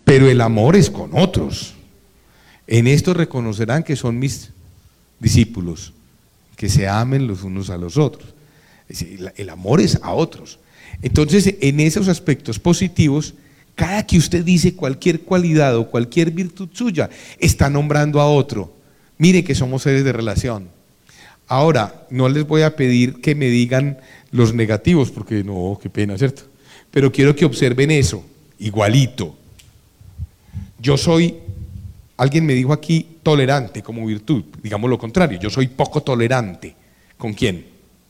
pero el amor es con otros. En esto reconocerán que son mis discípulos, que se amen los unos a los otros. Es decir, el amor es a otros. Entonces, en esos aspectos positivos, cada que usted dice cualquier cualidad o cualquier virtud suya, está nombrando a otro. Mire que somos seres de relación. Ahora, no les voy a pedir que me digan los negativos, porque no, qué pena, ¿cierto? Pero quiero que observen eso, igualito. Yo soy, alguien me dijo aquí, tolerante como virtud. Digamos lo contrario, yo soy poco tolerante. ¿Con quién?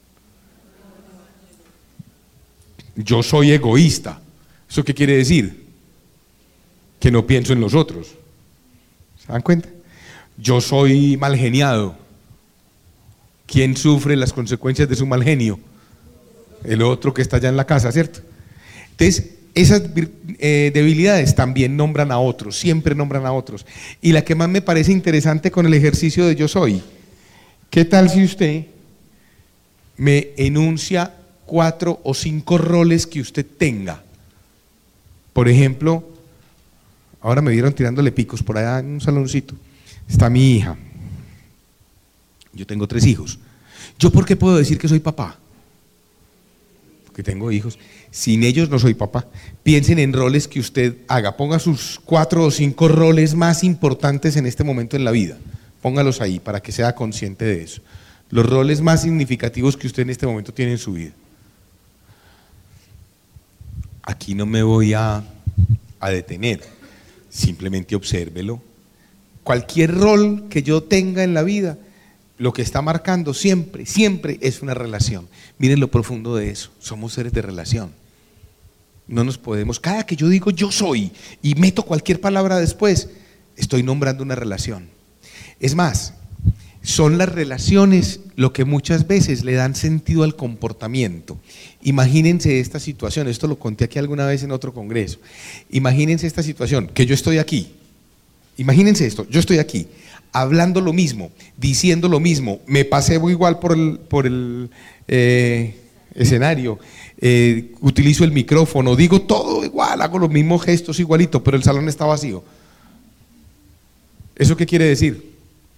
Yo soy egoísta. ¿Eso qué quiere decir? Que no pienso en los otros. ¿Se dan cuenta? Yo soy mal geniado. ¿Quién sufre las consecuencias de su mal genio? El otro que está allá en la casa, ¿cierto? Entonces, esas debilidades también nombran a otros, siempre nombran a otros. Y la que más me parece interesante con el ejercicio de yo soy, ¿qué tal si usted me enuncia 4 o 5 roles que usted tenga? Por ejemplo, ahora me vieron tirándole picos por allá en un saloncito. Está mi hija. Yo tengo 3 hijos. ¿Yo por qué puedo decir que soy papá? Porque tengo hijos. Sin ellos no soy papá. Piensen en roles que usted haga. Ponga sus 4 o 5 roles más importantes en este momento en la vida. Póngalos ahí para que sea consciente de eso. Los roles más significativos que usted en este momento tiene en su vida. Aquí no me voy a detener. Simplemente obsérvelo. Cualquier rol que yo tenga en la vida, lo que está marcando siempre, siempre es una relación. Miren lo profundo de eso, somos seres de relación. No nos podemos, cada que yo digo yo soy y meto cualquier palabra después, estoy nombrando una relación. Es más, son las relaciones lo que muchas veces le dan sentido al comportamiento. Imagínense esta situación, esto lo conté aquí alguna vez en otro congreso. Imagínense esta situación, que yo estoy aquí. Imagínense esto, yo estoy aquí, hablando lo mismo, diciendo lo mismo, me paseo igual por el escenario, utilizo el micrófono, digo todo igual, hago los mismos gestos igualito, pero el salón está vacío. ¿Eso qué quiere decir?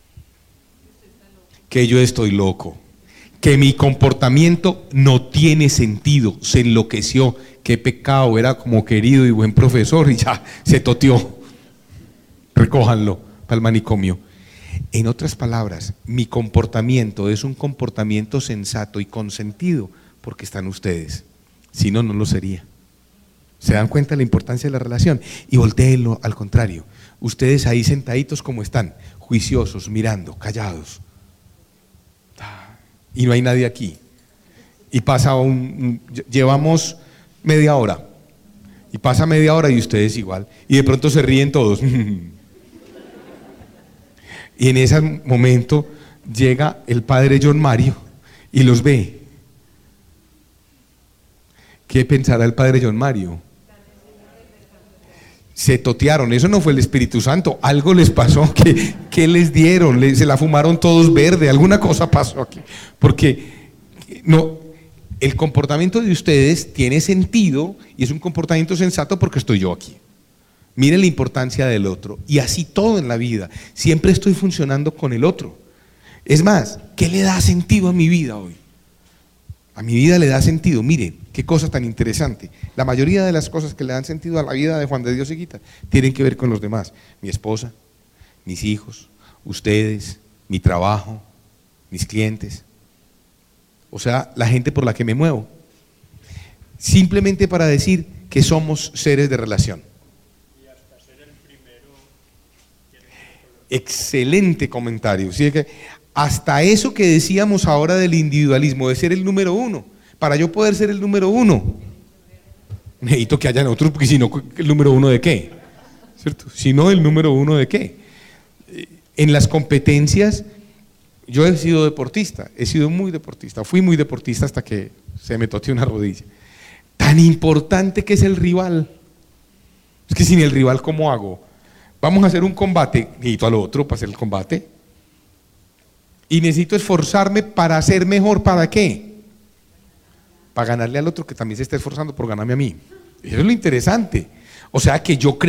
Que yo estoy loco, que mi comportamiento no tiene sentido, se enloqueció, qué pecado, era como querido y buen profesor y ya se toteó. Recójanlo para el manicomio. En otras palabras, mi comportamiento es un comportamiento sensato y con sentido porque están ustedes, si no, no lo sería. ¿Se dan cuenta de la importancia de la relación? Y voltéenlo al contrario, ustedes ahí sentaditos como están, juiciosos, mirando, callados, y no hay nadie aquí, y pasa llevamos media hora, y pasa media hora y ustedes igual, y de pronto se ríen todos. Y en ese momento llega el padre John Mario y los ve. ¿Qué pensará el padre John Mario? Se totearon, eso no fue el Espíritu Santo, algo les pasó, ¿qué les dieron? Se la fumaron todos verde, alguna cosa pasó aquí. Porque no, el comportamiento de ustedes tiene sentido y es un comportamiento sensato porque estoy yo aquí. Miren la importancia del otro, y así todo en la vida, siempre estoy funcionando con el otro. Es más, ¿qué le da sentido a mi vida hoy? A mi vida le da sentido, mire, qué cosa tan interesante. La mayoría de las cosas que le dan sentido a la vida de Juan de Dios Higuita tienen que ver con los demás. Mi esposa, mis hijos, ustedes, mi trabajo, mis clientes. O sea, la gente por la que me muevo. Simplemente para decir que somos seres de relación. Excelente comentario. ¿Sí? Que hasta eso que decíamos ahora del individualismo, de ser el número uno. Para yo poder ser el número uno, necesito que hayan otros, porque si no, ¿el número uno de qué? ¿Cierto? Si no, ¿el número uno de qué? En las competencias, yo he sido deportista, he sido muy deportista, fui muy deportista hasta que se me toteó una rodilla. Tan importante que es el rival. Es que sin el rival, ¿cómo hago? Vamos a hacer un combate, necesito al otro para hacer el combate. Y necesito esforzarme para ser mejor, ¿para qué? Para ganarle al otro que también se está esforzando por ganarme a mí. Eso es lo interesante. O sea que yo creo